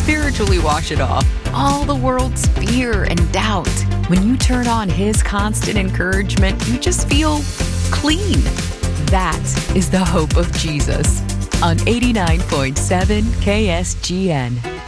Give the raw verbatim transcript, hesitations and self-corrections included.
spiritually wash it off all the world's fear and doubt. When you turn on His constant encouragement, you just feel clean. That is the hope of Jesus on eighty-nine point seven K S G N.